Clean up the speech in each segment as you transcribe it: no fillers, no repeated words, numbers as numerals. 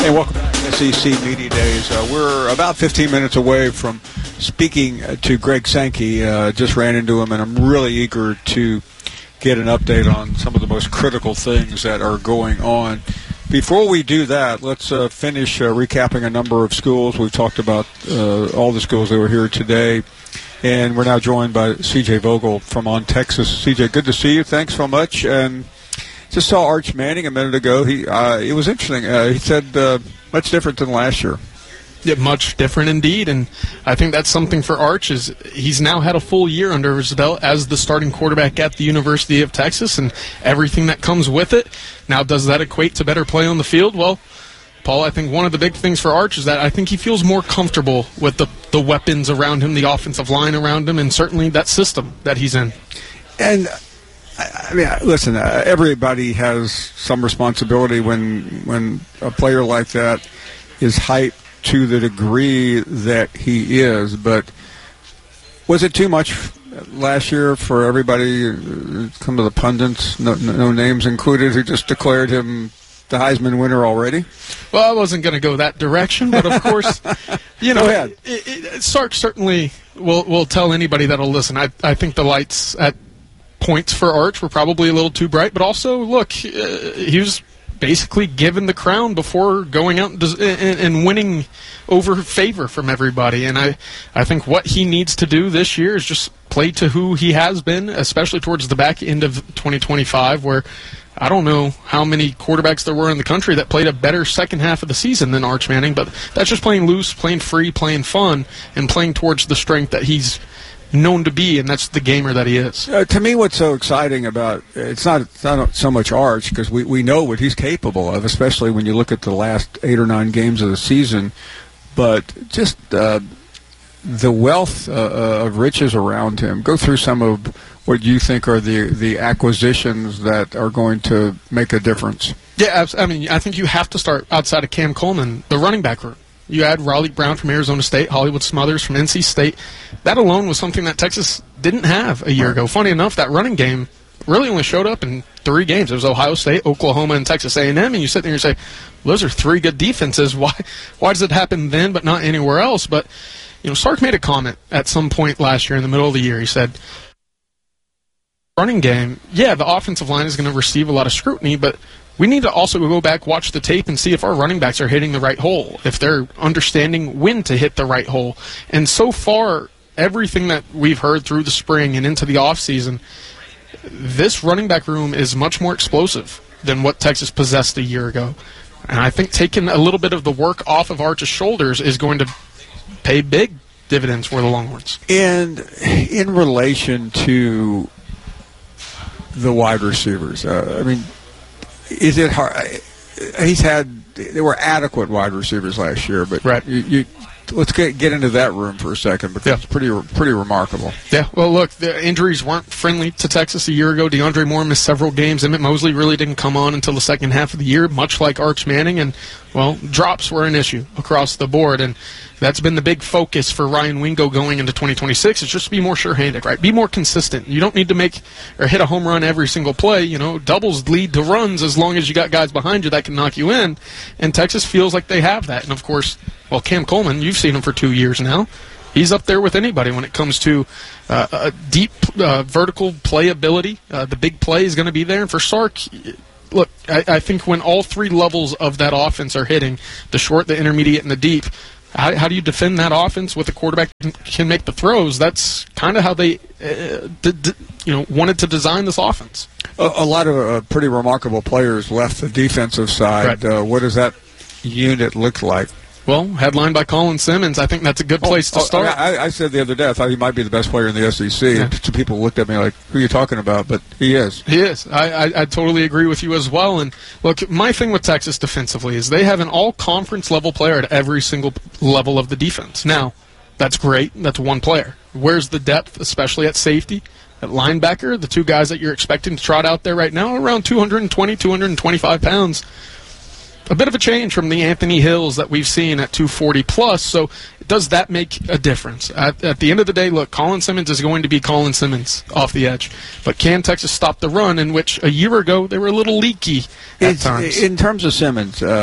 Hey, welcome back to SEC Media Days. We're about 15 minutes away from speaking to Greg Sankey. Just ran into him, and I'm really eager to get an update on some of the most critical things that are going on. Before we do that, let's finish recapping a number of schools. We've talked about all the schools that were here today, and we're now joined by C.J. Vogel from On Texas. C.J., good to see you. Thanks so much. And just saw Arch Manning a minute ago. It was interesting. He said much different than last year. Yeah, much different indeed, and I think that's something for Arch. Is he's now had a full year under his belt as the starting quarterback at the University of Texas, and everything that comes with it. Now, does that equate to better play on the field? Well, Paul, I think one of the big things for Arch is that I think he feels more comfortable with the weapons around him, the offensive line around him, and certainly that system that he's in. And I mean, listen, everybody has some responsibility when a player like that is hyped to the degree that he is. But was it too much last year for everybody, some of the pundits, no names included, who just declared him the Heisman winner already? Well, I wasn't going to go that direction, but of course, you know, Sark certainly will tell anybody that'll listen. I think the lights at points for Arch were probably a little too bright, but also, look, he was basically given the crown before going out and winning over favor from everybody. And I think what he needs to do this year is just play to who he has been, especially towards the back end of 2025, where I don't know how many quarterbacks there were in the country that played a better second half of the season than Arch Manning, but that's just playing loose, playing free, playing fun, and playing towards the strength that he's known to be, and that's the gamer that he is. To me, what's so exciting about it's not so much Arch, because we know what he's capable of, especially when you look at the last 8 or 9 games of the season, but just the wealth of riches around him. Go through some of what you think are the acquisitions that are going to make a difference. Yeah, I mean, I think you have to start outside of Cam Coleman, the running back room. You had Raleigh Brown from Arizona State, Hollywood Smothers from NC State. That alone was something that Texas didn't have a year ago. Funny enough, that running game really only showed up in 3 games. It was Ohio State, Oklahoma, and Texas A&M, and you sit there and you say, well, those are 3 good defenses. Why does it happen then but not anywhere else? But, you know, Sark made a comment at some point last year in the middle of the year. He said, running game, yeah, the offensive line is going to receive a lot of scrutiny, but we need to also go back, watch the tape, and see if our running backs are hitting the right hole, if they're understanding when to hit the right hole. And so far, everything that we've heard through the spring and into the offseason, this running back room is much more explosive than what Texas possessed a year ago. And I think taking a little bit of the work off of Arch's shoulders is going to pay big dividends for the Longhorns. And in relation to the wide receivers, I mean, is it hard? There were adequate wide receivers last year, but right. Let's get into that room for a second, because it's pretty remarkable. Yeah, well, look, the injuries weren't friendly to Texas a year ago. DeAndre Moore missed several games. Emmett Mosley really didn't come on until the second half of the year, much like Arch Manning, and, well, drops were an issue across the board, and that's been the big focus for Ryan Wingo going into 2026, is just to be more sure-handed, right? Be more consistent. You don't need to make or hit a home run every single play. You know, doubles lead to runs as long as you got guys behind you that can knock you in, and Texas feels like they have that. And, of course, well, Cam Coleman, you've seen him for 2 years now. He's up there with anybody when it comes to a deep vertical playability. The big play is going to be there. And for Sark, look, I think when all 3 levels of that offense are hitting, the short, the intermediate, and the deep, how do you defend that offense with a quarterback that can make the throws? That's kind of how they wanted to design this offense. A lot of pretty remarkable players left the defensive side. Right. What does that unit look like? Well, headlined by Colin Simmons, I think that's a good place to start. I said the other day I thought he might be the best player in the SEC. Yeah. And people looked at me like, who are you talking about? But he is. He is. I totally agree with you as well. And, look, my thing with Texas defensively is they have an all-conference level player at every single level of the defense. Now, that's great. That's one player. Where's the depth, especially at safety? At linebacker, the 2 guys that you're expecting to trot out there right now are around 220, 225 pounds. A bit of a change from the Anthony Hills that we've seen at 240-plus, so does that make a difference? At the end of the day, look, Colin Simmons is going to be Colin Simmons off the edge, but can Texas stop the run, in which a year ago they were a little leaky at times? In terms of Simmons,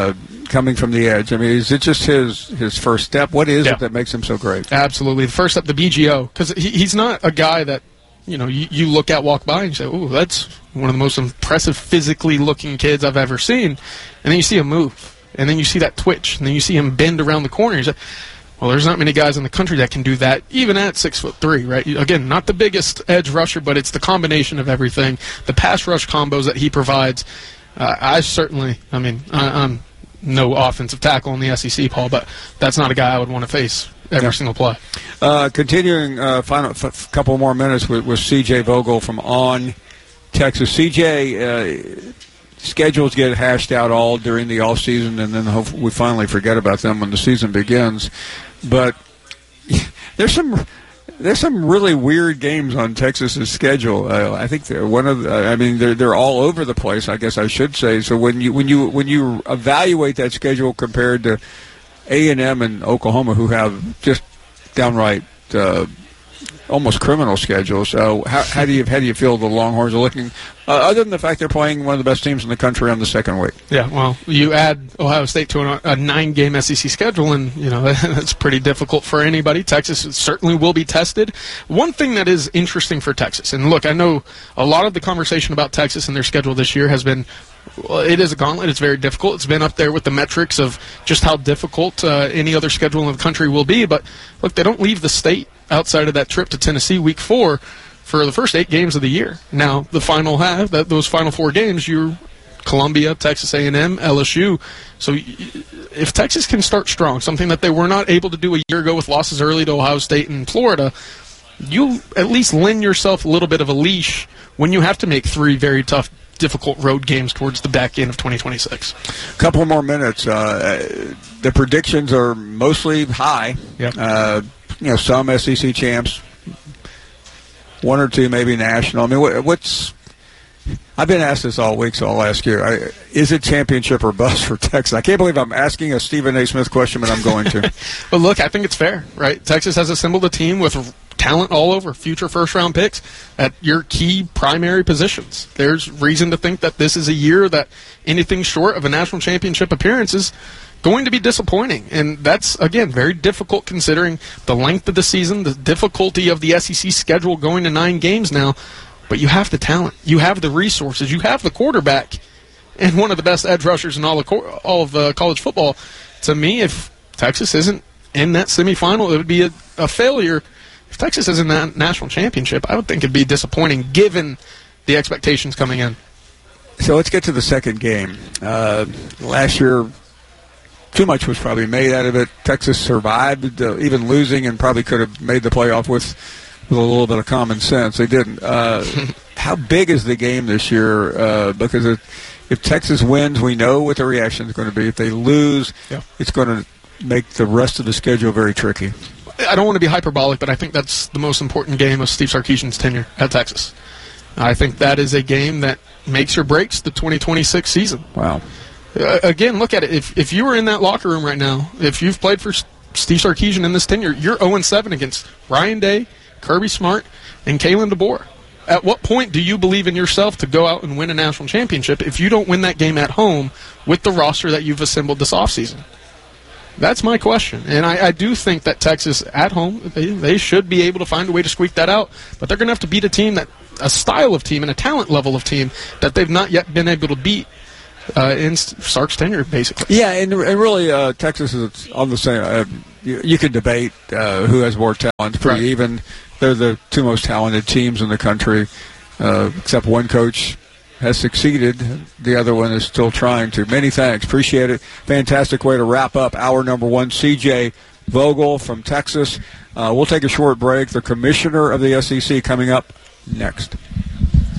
coming from the edge? I mean, is it just his first step? What is it that makes him so great? Absolutely. The first step, the BGO, because he's not a guy that, you look at, walk by, and you say, "Ooh, that's one of the most impressive physically looking kids I've ever seen." And then you see him move, and then you see that twitch, and then you see him bend around the corner. You say, well, there's not many guys in the country that can do that, even at 6'3", right? Again, not the biggest edge rusher, but it's the combination of everything, the pass rush combos that he provides. I'm no offensive tackle in the SEC, Paul, but that's not a guy I would want to face every single play. Continuing, final couple more minutes with C.J. Vogel from On Texas. C.J., schedules get hashed out all during the off season, and then we finally forget about them when the season begins. But there's some really weird games on Texas's schedule. I think they're all over the place, I guess I should say. So when you evaluate that schedule compared to A&M and Oklahoma, who have just downright almost criminal schedules. So how do you feel the Longhorns are looking? Other than the fact they're playing one of the best teams in the country on the second week. Yeah, well, you add Ohio State to a 9-game SEC schedule, and that's pretty difficult for anybody. Texas certainly will be tested. One thing that is interesting for Texas, and look, I know a lot of the conversation about Texas and their schedule this year has been, well, it is a gauntlet. It's very difficult. It's been up there with the metrics of just how difficult any other schedule in the country will be. But look, they don't leave the state outside of that trip to Tennessee week 4 for the first 8 games of the year. Now, the final half, those final 4 games, you're Columbia, Texas A&M, LSU. So if Texas can start strong, something that they were not able to do a year ago with losses early to Ohio State and Florida, you at least lend yourself a little bit of a leash when you have to make 3 very tough, difficult road games towards the back end of 2026. A couple more minutes. The predictions are mostly high. Yep. Some SEC champs, 1 or 2 maybe national. I mean, I've been asked this all week, so I'll ask you. Is it championship or bust for Texas? I can't believe I'm asking a Stephen A. Smith question, but I'm going to. Well, look, I think it's fair, right? Texas has assembled a team with talent all over, future first-round picks at your key primary positions. There's reason to think that this is a year that anything short of a national championship appearance is going to be disappointing. And that's, again, very difficult considering the length of the season, the difficulty of the SEC schedule going to 9 games now. But you have the talent. You have the resources. You have the quarterback and one of the best edge rushers in all of college football. To me, if Texas isn't in that semifinal, it would be a failure. If Texas is in that national championship, I would think it'd be disappointing given the expectations coming in. So let's get to the second game. Last year, too much was probably made out of it. Texas survived, even losing, and probably could have made the playoff with a little bit of common sense. They didn't. How big is the game this year? Because if Texas wins, we know what the reaction is going to be. If they lose, it's going to make the rest of the schedule very tricky. I don't want to be hyperbolic, but I think that's the most important game of Steve Sarkisian's tenure at Texas. I think that is a game that makes or breaks the 2026 season. Wow. Again, look at it. If you were in that locker room right now, if you've played for Steve Sarkisian in this tenure, you're 0-7 against Ryan Day, Kirby Smart, and Kalen DeBoer. At what point do you believe in yourself to go out and win a national championship if you don't win that game at home with the roster that you've assembled this offseason? That's my question. And I do think that Texas, at home, they should be able to find a way to squeak that out. But they're going to have to beat a style of team and a talent level of team that they've not yet been able to beat in Sark's tenure, basically. Yeah, and really Texas is on the same. You can debate who has more talent. It's pretty even. They're the 2 most talented teams in the country, except one coach has succeeded. The other one is still trying to. Many thanks. Appreciate it. Fantastic way to wrap up hour number 1. C.J. Vogel from Texas. We'll take a short break. The commissioner of the SEC coming up next.